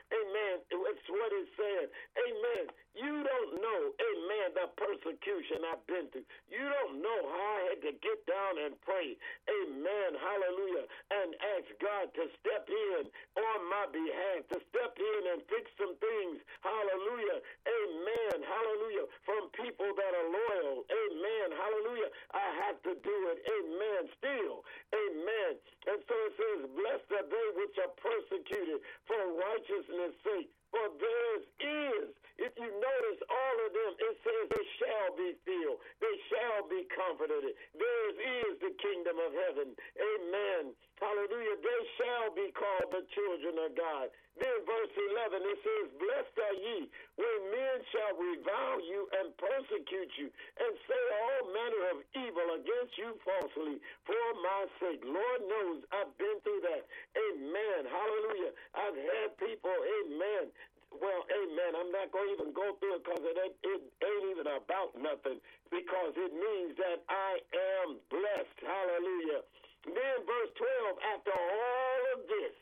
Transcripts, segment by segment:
Amen. It's what it said. Amen. You don't know, amen, the persecution I've been through. You don't know how I had to get down and pray. Amen. Hallelujah. And ask God to step in on my behalf, to step in and fix some things. Hallelujah. Amen. Hallelujah. From people that are loyal. Amen. Hallelujah. I have to do it. Amen. Still. Amen. And so it says, blessed are they which are persecuted for righteousness' sake. For theirs is, if you notice all of them, it says they shall be filled. They shall be comforted. Theirs is the kingdom of heaven. Amen. Hallelujah. They shall be called the children of God. Then verse 11, it says, blessed are ye when men shall revile you and persecute you and say all manner of evil against you falsely for my sake. Lord knows I've been through that. Amen. Hallelujah. I've had people, amen. Well, amen. I'm not going to even go through it because it ain't even about nothing, because it means that I am blessed. Hallelujah. Then verse 12, after all of this,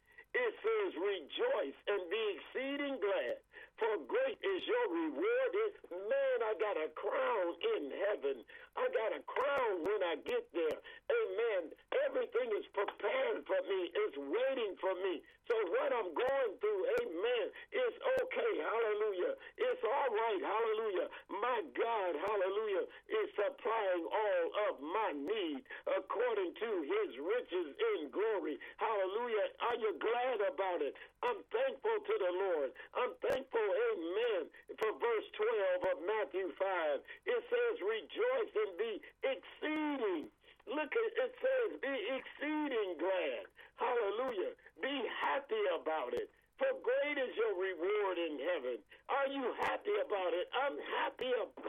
it says, rejoice and be exceeding glad, for great is your reward. Man, I got a crown in heaven. I got a crown when I get there. Amen. Everything is prepared for me. It's waiting for me. So what I'm going through, amen, is okay. Hallelujah. It's all right. Hallelujah. My God, hallelujah, is supplying all of my need according to his riches in glory. Hallelujah. Are you glad about it? I'm thankful to the Lord. I'm thankful, amen, for verse 12 of Matthew 5. It says, rejoice and be exceeding. Look, it says, be exceeding glad. Hallelujah. Be happy about it. For great is your reward in heaven. Are you happy about it? I'm happy.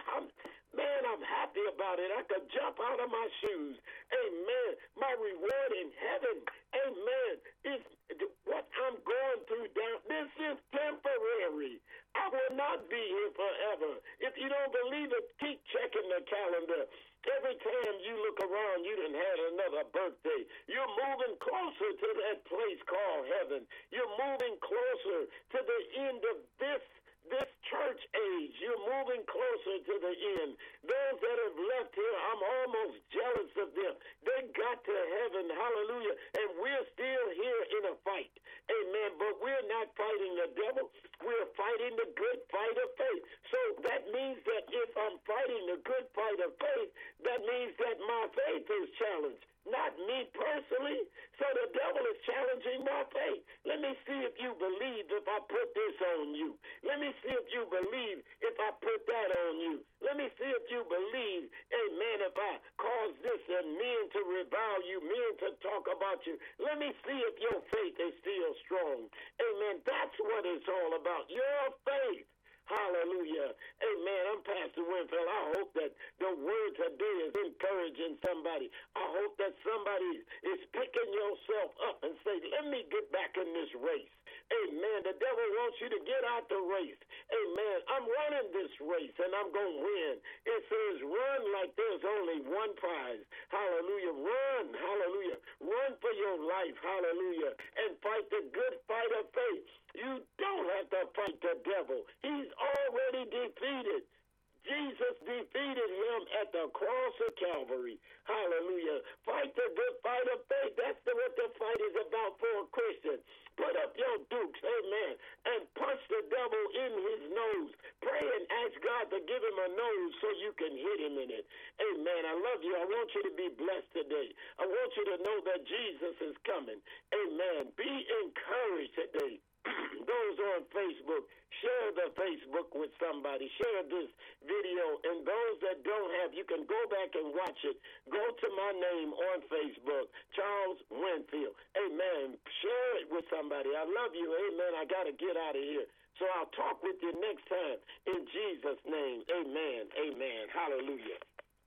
I'm happy about it. I could jump out of my shoes. Amen. My reward in heaven. Amen. Is what I'm going through down. This is temporary. I will not be here forever. If you don't believe it, keep checking the calendar. Every time you look around, you done had another birthday. You're moving closer to that place called heaven. You're moving closer to the end of this church age. You're moving closer to the end. Those that have left here, I'm almost jealous of them. They got to heaven, hallelujah, and we're still here in a fight. Amen. But we're not fighting the devil. We're fighting the good fight of faith. So that means that if I'm fighting the good fight of faith, that means that my faith is challenged. Not me personally. So the devil is challenging my faith. Let me see if you believe if I put this on you. Let me see if you believe if I put that on you. Let me see if you believe, amen, if I cause this and men to revile you, men to talk about you. Let me see if your faith is still strong. Amen. That's what it's all about. Your faith. Hallelujah. Amen. I'm Pastor Winfield. I hope that the word today is encouraging somebody. I hope that somebody is picking yourself up and say, let me get back in this race. Amen. The devil wants you to get out the race. Amen. I'm running this race and I'm going to win. It says run like there's only one prize. Hallelujah. Run. Hallelujah. Run for your life. Hallelujah. And fight the good fight of faith. You don't have to fight the devil. He's already defeated. Jesus defeated him at the cross of Calvary. Hallelujah. Fight the good fight of faith. That's what the fight is about for a Christian. Put up your dukes, amen, and punch the devil in his nose. Pray and ask God to give him a nose so you can hit him in it. Amen. I love you. I want you to be blessed today. I want you to know that Jesus is coming. Amen. Be encouraged today. Those on Facebook, share the Facebook with somebody. Share this video. And those that don't have, you can go back and watch it. Go to my name on Facebook, Charles Winfield. Amen. Share it with somebody. I love you. Amen. I got to get out of here. So I'll talk with you next time. In Jesus' name, amen. Amen. Hallelujah.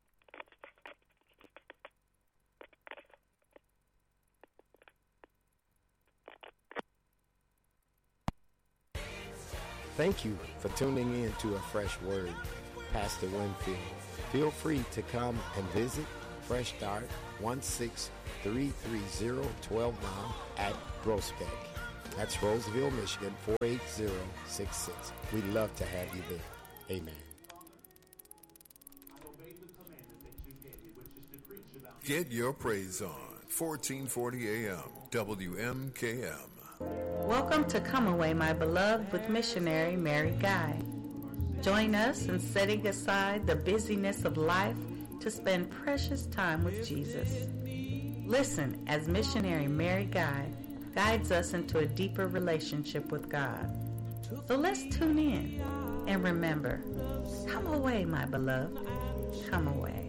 Thank you for tuning in to A Fresh Word. Pastor Winfield. Feel free to come and visit Fresh Start 16330 12 Mile at Groesbeck. That's Roseville, Michigan, 48066. We'd love to have you there. Amen. Get your praise on. 1440 AM, WMKM. Welcome to Come Away, My Beloved, with missionary Mary Guy. Join us in setting aside the busyness of life to spend precious time with Jesus. Listen as missionary Mary Guy guides us into a deeper relationship with God. So let's tune in and remember, come away, my beloved, come away.